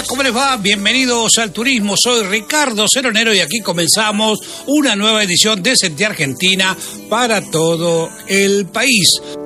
Hola, ¿cómo les va? Bienvenidos al turismo. Soy Ricardo Ceronero y aquí comenzamos una nueva edición de Sentir Argentina para todo el país.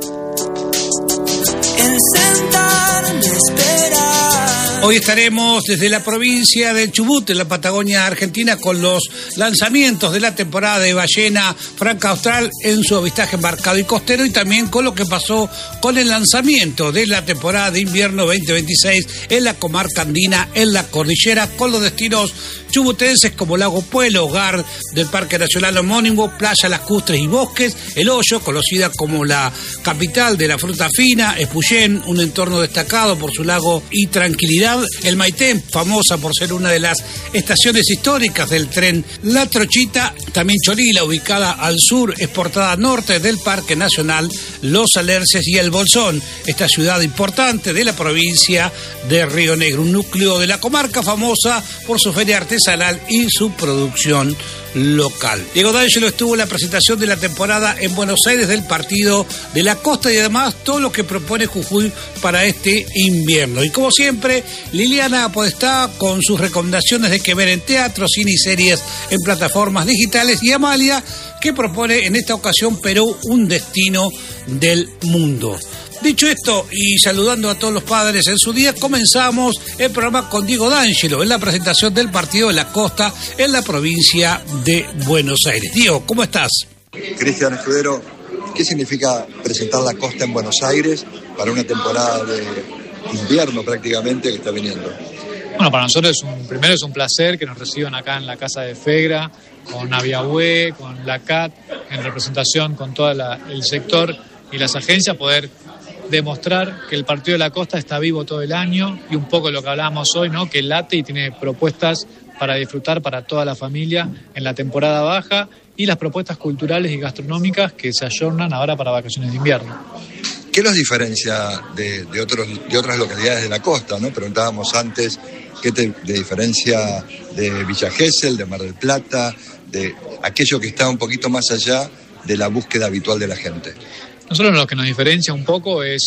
Hoy estaremos desde la provincia de Chubut, en la Patagonia Argentina, con los lanzamientos de la temporada de ballena franca austral en su avistaje embarcado y costero, y también con lo que pasó con el lanzamiento de la temporada de invierno 2026 en la comarca andina, en la cordillera, con los destinos chubutenses como Lago Puelo, hogar del Parque Nacional homónimo, Playa Lacustres y Bosques, El Hoyo, conocida como la capital de la fruta fina, Espuyén, un entorno destacado por su lago y tranquilidad, el Maitén, famosa por ser una de las estaciones históricas del tren La Trochita, también Cholila, ubicada al sur, es portada norte del Parque Nacional Los Alerces, y el Bolsón, esta ciudad importante de la provincia de Río Negro, un núcleo de la comarca famosa por su feria artesanal y su producción local. Diego D'Angelo estuvo en la presentación de la temporada en Buenos Aires del partido de la costa y además todo lo que propone Jujuy para este invierno. Y como siempre, Liliana Podestá con sus recomendaciones de qué ver en teatro, cine y series en plataformas digitales, y Amalia, que propone en esta ocasión Perú, un destino del mundo. Dicho esto, y saludando a todos los padres en su día, comenzamos el programa con Diego D'Angelo en la presentación del partido de la costa en la provincia de Buenos Aires. Diego, ¿cómo estás? Cristian Escudero, ¿qué significa presentar la costa en Buenos Aires para una temporada de invierno prácticamente que está viniendo? Bueno, para nosotros primero es un placer que nos reciban acá en la Casa de Fegra, con Aviahue, con la CAT, en representación con todo el sector y las agencias, poder demostrar que el partido de la costa está vivo todo el año, y un poco lo que hablábamos hoy, ¿no? Que late y tiene propuestas para disfrutar para toda la familia en la temporada baja, y las propuestas culturales y gastronómicas que se ayornan ahora para vacaciones de invierno. ¿Qué los diferencia de otras localidades de la costa, ¿no? Preguntábamos antes, ¿qué te diferencia de Villa Gesell, de Mar del Plata, de aquello que está un poquito más allá de la búsqueda habitual de la gente? Nosotros lo que nos diferencia un poco es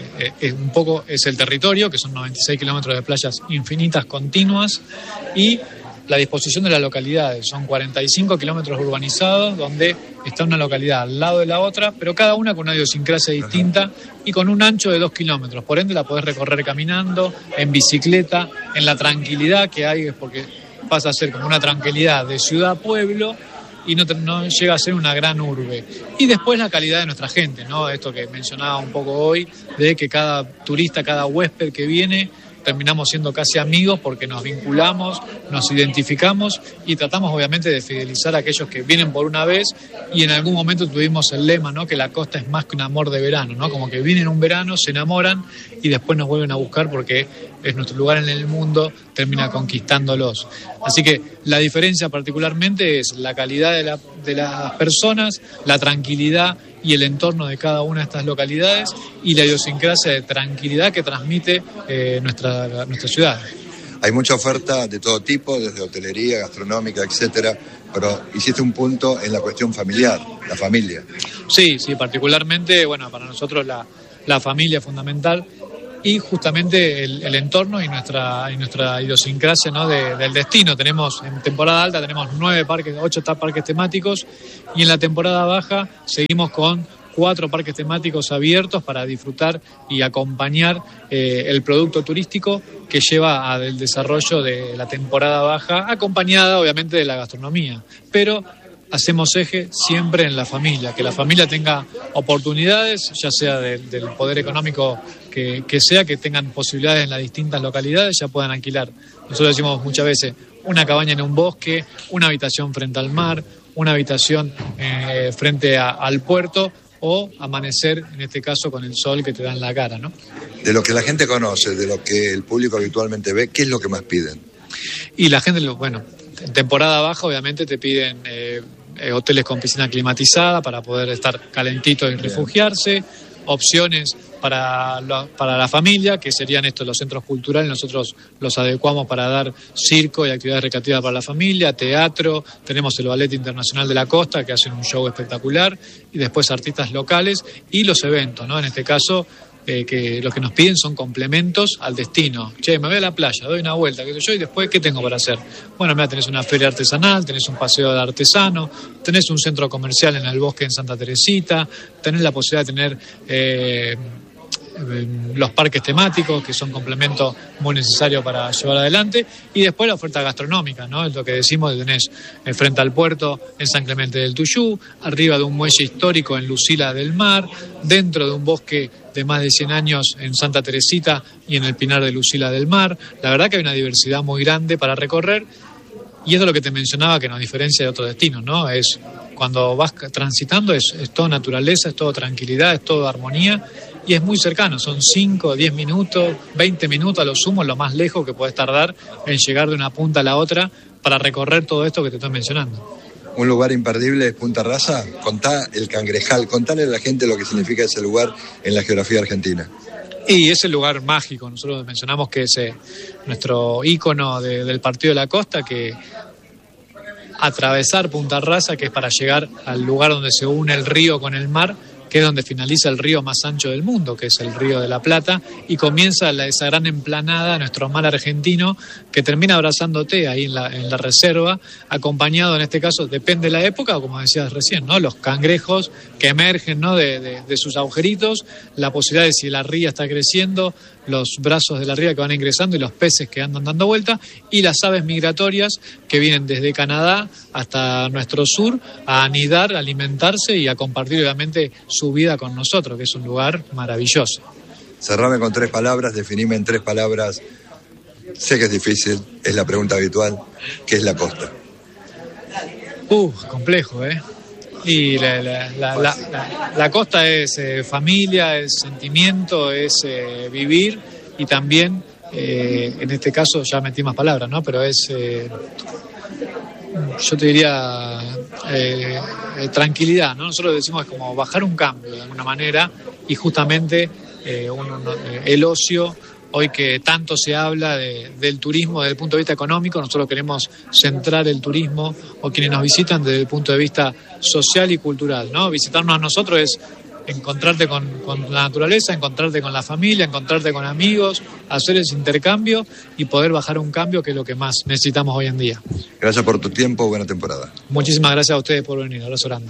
el territorio, que son 96 kilómetros de playas infinitas continuas, y la disposición de las localidades. Son 45 kilómetros urbanizados, donde está una localidad al lado de la otra, pero cada una con una idiosincrasia distinta y con un ancho de 2 kilómetros. Por ende la podés recorrer caminando, en bicicleta, en la tranquilidad que hay, porque pasa a ser como una tranquilidad de ciudad a pueblo, y no llega a ser una gran urbe. Y después la calidad de nuestra gente, ¿no? Esto que mencionaba un poco hoy, de que cada turista, cada huésped que viene, terminamos siendo casi amigos porque nos vinculamos, nos identificamos y tratamos obviamente de fidelizar a aquellos que vienen por una vez, y en algún momento tuvimos el lema, ¿no? Que la costa es más que un amor de verano, ¿no? Como que vienen un verano, se enamoran y después nos vuelven a buscar porque es nuestro lugar en el mundo, termina conquistándolos. Así que la diferencia particularmente es la calidad de las personas, la tranquilidad y el entorno de cada una de estas localidades, y la idiosincrasia de tranquilidad que transmite nuestra ciudad. Hay mucha oferta de todo tipo, desde hotelería, gastronómica, etcétera, pero hiciste un punto en la cuestión familiar, la familia. Sí, particularmente, bueno, para nosotros la familia es fundamental, y justamente el entorno y nuestra idiosincrasia, ¿no? del destino. Tenemos en temporada alta 8 parques temáticos, y en la temporada baja seguimos con 4 parques temáticos abiertos para disfrutar y acompañar el producto turístico que lleva al desarrollo de la temporada baja, acompañada obviamente de la gastronomía, pero hacemos eje siempre en la familia, que la familia tenga oportunidades, ya sea del poder económico que sea, que tengan posibilidades en las distintas localidades, ya puedan alquilar. Nosotros decimos muchas veces una cabaña en un bosque, una habitación frente al mar, una habitación frente al puerto, o amanecer, en este caso, con el sol que te da en la cara, ¿no? De lo que la gente conoce, de lo que el público habitualmente ve, ¿qué es lo que más piden? Y la gente, en temporada baja obviamente te piden hoteles con piscina climatizada para poder estar calentito y refugiarse, opciones para la familia, que serían los centros culturales. Nosotros los adecuamos para dar circo y actividades recreativas para la familia, teatro, tenemos el Ballet Internacional de la Costa, que hacen un show espectacular, y después artistas locales y los eventos, ¿no? En este caso, que los que nos piden son complementos al destino. Che, me voy a la playa, doy una vuelta, qué sé yo, y después, ¿qué tengo para hacer? Bueno, mira, tenés una feria artesanal, tenés un paseo de artesano, tenés un centro comercial en el bosque en Santa Teresita, tenés la posibilidad de tener los parques temáticos, que son complementos muy necesarios para llevar adelante, y después la oferta gastronómica, ¿no? Es lo que decimos, tenés frente al puerto en San Clemente del Tuyú, arriba de un muelle histórico en Lucila del Mar, dentro de un bosque de más de 100 años en Santa Teresita y en el Pinar de Lucila del Mar. La verdad que hay una diversidad muy grande para recorrer, y eso es lo que te mencionaba que nos diferencia de otros destinos, ¿no? Es cuando vas transitando, es todo naturaleza, es todo tranquilidad, es todo armonía, y es muy cercano, son 5, 10 minutos, 20 minutos a lo sumo, lo más lejos que podés tardar en llegar de una punta a la otra para recorrer todo esto que te estoy mencionando. Un lugar imperdible es Punta Rasa. Contá el Cangrejal, contale a la gente lo que significa ese lugar en la geografía argentina. Y es el lugar mágico, nosotros mencionamos que es nuestro ícono del Partido de la Costa, que atravesar Punta Rasa, que es para llegar al lugar donde se une el río con el mar, que es donde finaliza el río más ancho del mundo, que es el Río de la Plata, y comienza esa gran emplanada, nuestro mar argentino, que termina abrazándote ahí en la reserva, acompañado en este caso, depende de la época, como decías recién, ¿no? Los cangrejos que emergen, ¿no? de sus agujeritos, la posibilidad de si la ría está creciendo, los brazos de la ría que van ingresando y los peces que andan dando vuelta, y las aves migratorias que vienen desde Canadá hasta nuestro sur a anidar, a alimentarse y a compartir obviamente su vida con nosotros, que es un lugar maravilloso. Cerrame con 3 palabras, definime en 3 palabras. Sé que es difícil, es la pregunta habitual. ¿Qué es la costa? Complejo, ¿eh? Y la costa es familia, es sentimiento, es vivir, y también, en este caso ya metí más palabras, ¿no? Pero es, yo te diría, tranquilidad, ¿no? Nosotros decimos es como bajar un cambio de alguna manera, y justamente el ocio, hoy que tanto se habla del turismo desde el punto de vista económico, nosotros queremos centrar el turismo o quienes nos visitan desde el punto de vista social y cultural, ¿no? Visitarnos a nosotros es encontrarte con la naturaleza, encontrarte con la familia, encontrarte con amigos, hacer ese intercambio y poder bajar un cambio, que es lo que más necesitamos hoy en día. Gracias por tu tiempo, buena temporada. Muchísimas gracias a ustedes por venir, abrazo grande.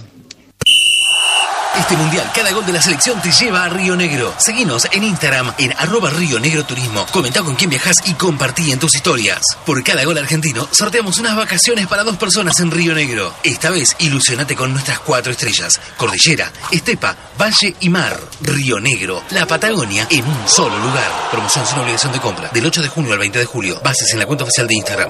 Este mundial, cada gol de la selección te lleva a Río Negro. Seguinos en Instagram en @RioNegroTurismo. Comentá con quién viajás y compartí en tus historias. Por cada gol argentino, sorteamos unas vacaciones para 2 personas en Río Negro. Esta vez, ilusionate con nuestras 4 estrellas: cordillera, estepa, valle y mar. Río Negro, la Patagonia en un solo lugar. Promoción sin obligación de compra. Del 8 de junio al 20 de julio. Bases en la cuenta oficial de Instagram.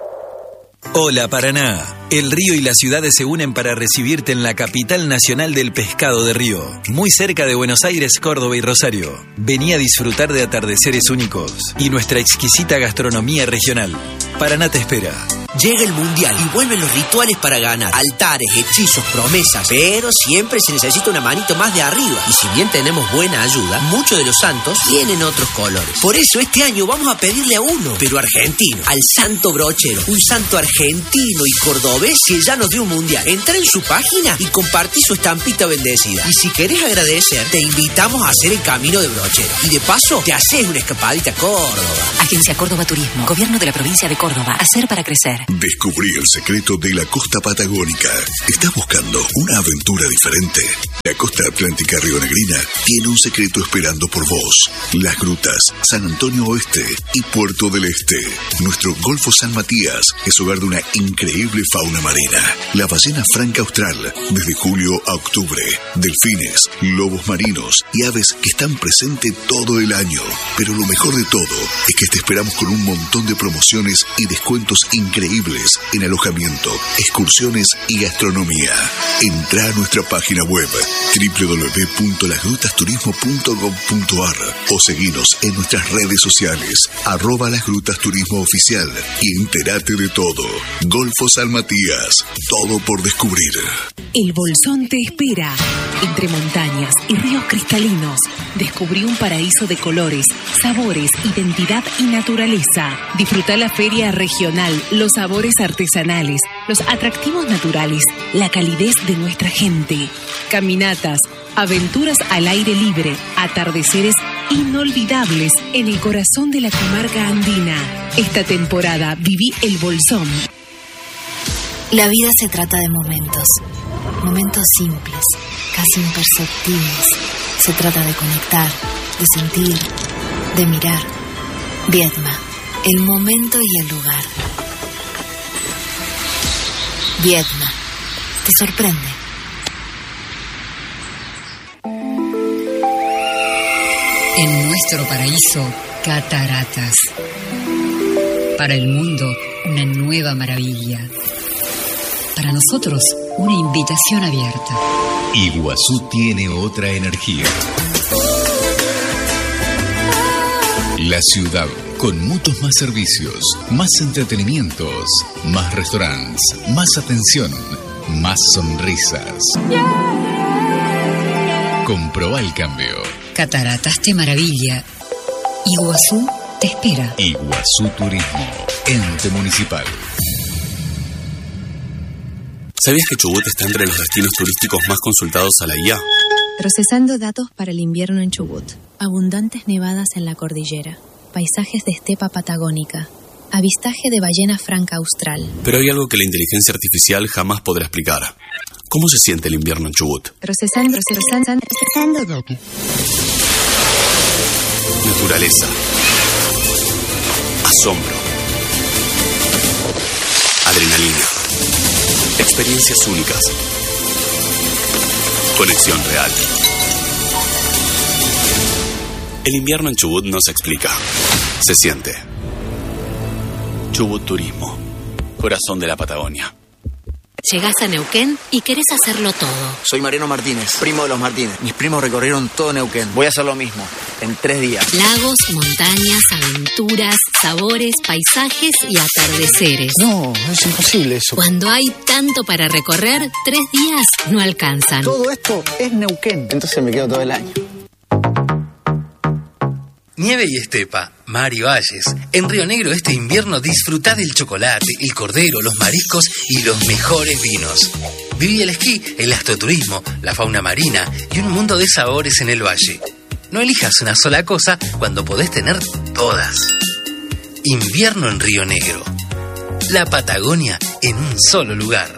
Hola Paraná, el río y las ciudades se unen para recibirte en la capital nacional del pescado de Río, muy cerca de Buenos Aires, Córdoba y Rosario. Vení a disfrutar de atardeceres únicos y nuestra exquisita gastronomía regional. Paraná te espera. Llega el mundial y vuelven los rituales para ganar. Altares, hechizos, promesas. Pero siempre se necesita una manito más de arriba. Y si bien tenemos buena ayuda, muchos de los santos tienen otros colores. Por eso este año vamos a pedirle a uno, pero argentino, al Santo Brochero. Un santo argentino y cordobés que ya nos dio un mundial. Entra en su página y compartí su estampita bendecida. Y si querés agradecer, te invitamos a hacer el camino de Brochero. Y de paso, te haces una escapadita a Córdoba. Agencia Córdoba Turismo, Gobierno de la Provincia de Córdoba. Hacer para crecer. Descubrí el secreto de la costa patagónica. ¿Estás buscando una aventura diferente? La costa atlántica rionegrina tiene un secreto esperando por vos. Las Grutas, San Antonio Oeste y Puerto del Este. Nuestro Golfo San Matías es hogar de una increíble fauna marina. La ballena franca austral, desde julio a octubre. Delfines, lobos marinos y aves que están presentes todo el año. Pero lo mejor de todo es que te esperamos con un montón de promociones y descuentos increíbles en alojamiento, excursiones y gastronomía. Entrá a nuestra página web www.lasgrutasturismo.gov.ar o seguinos en nuestras redes sociales @lasgrutasturismo oficial y entérate de todo. Golfo San Matías, todo por descubrir. El Bolsón te espera. Entre montañas y ríos cristalinos, descubrí un paraíso de colores, sabores, identidad y naturaleza. Disfruta la feria regional, los sabores artesanales, los atractivos naturales, la calidez de nuestra gente. Caminatas, aventuras al aire libre, atardeceres inolvidables en el corazón de la comarca andina. Esta temporada viví el Bolsón. La vida se trata de momentos. Momentos simples, casi imperceptibles. Se trata de conectar, de sentir, de mirar. Viedma, el momento y el lugar. Viedma, te sorprende. En nuestro paraíso, cataratas. Para el mundo, una nueva maravilla. Para nosotros, una invitación abierta. Iguazú tiene otra energía. La ciudad, con muchos más servicios, más entretenimientos, más restaurantes, más atención, más sonrisas. Comprobá el cambio. Cataratas te maravilla. Iguazú te espera. Iguazú Turismo, ente municipal. ¿Sabías que Chubut está entre los destinos turísticos más consultados a la IA? Procesando datos para el invierno en Chubut. Abundantes nevadas en la cordillera. Paisajes de estepa patagónica. Avistaje de ballena franca austral. Pero hay algo que la inteligencia artificial jamás podrá explicar. ¿Cómo se siente el invierno en Chubut? Procesando datos. Naturaleza. Asombro. Adrenalina. Experiencias únicas. Conexión real. El invierno en Chubut no se explica. Se siente. Chubut Turismo. Corazón de la Patagonia. Llegás a Neuquén y querés hacerlo todo. Soy Mariano Martínez, primo de los Martínez. Mis primos recorrieron todo Neuquén. Voy a hacer lo mismo, en 3 días. Lagos, montañas, aventuras, sabores, paisajes y atardeceres. No, es imposible eso. Cuando hay tanto para recorrer, 3 días no alcanzan. Todo esto es Neuquén. Entonces me quedo todo el año. Nieve y estepa, mar y valles. En Río Negro este invierno disfrutá del chocolate, el cordero, los mariscos y los mejores vinos. Viví el esquí, el astroturismo, la fauna marina y un mundo de sabores en el valle. No elijas una sola cosa cuando podés tener todas. Invierno en Río Negro. La Patagonia en un solo lugar.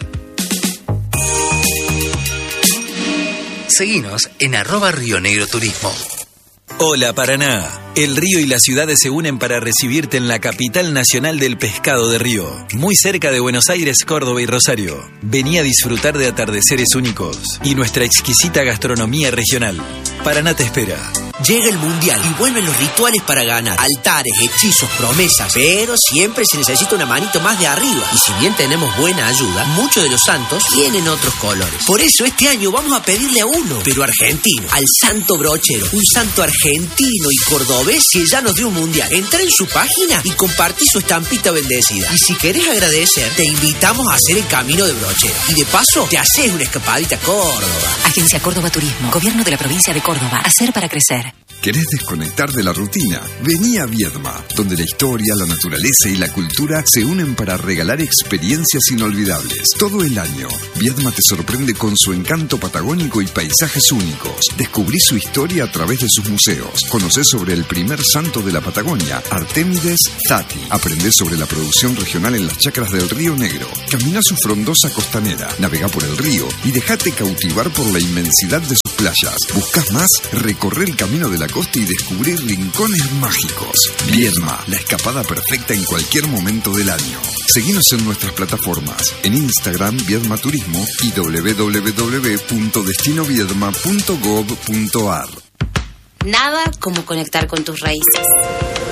Seguinos en @RioNegroTurismo. Hola Paraná, el río y las ciudades se unen para recibirte en la capital nacional del pescado de Río, muy cerca de Buenos Aires, Córdoba y Rosario. Vení a disfrutar de atardeceres únicos y nuestra exquisita gastronomía regional. Paraná te espera. Llega el Mundial y vuelven los rituales para ganar. Altares, hechizos, promesas. Pero siempre se necesita una manito más de arriba. Y si bien tenemos buena ayuda, muchos de los santos tienen otros colores. Por eso este año vamos a pedirle a uno, pero argentino, al Santo Brochero. Un santo argentino y cordobés que ya nos dio un Mundial. Entra en su página y compartí su estampita bendecida. Y si querés agradecer, te invitamos a hacer el camino de Brochero. Y de paso, te haces una escapadita a Córdoba. Agencia Córdoba Turismo, Gobierno de la Provincia de Córdoba. Hacer para crecer. ¿Querés desconectar de la rutina? Vení a Viedma, donde la historia, la naturaleza y la cultura se unen para regalar experiencias inolvidables. Todo el año, Viedma te sorprende con su encanto patagónico y paisajes únicos. Descubrí su historia a través de sus museos. Conocé sobre el primer santo de la Patagonia, Artemides Tati. Aprendé sobre la producción regional en las chacras del Río Negro. Camina su frondosa costanera, navegá por el río y dejate cautivar por la inmensidad de sus playas. ¿Buscas más? Recorre el camino de la costa y descubrir rincones mágicos. Viedma, la escapada perfecta en cualquier momento del año. Seguinos en nuestras plataformas, en Instagram Viedma Turismo y www.destinoviedma.gov.ar. Nada como conectar con tus raíces.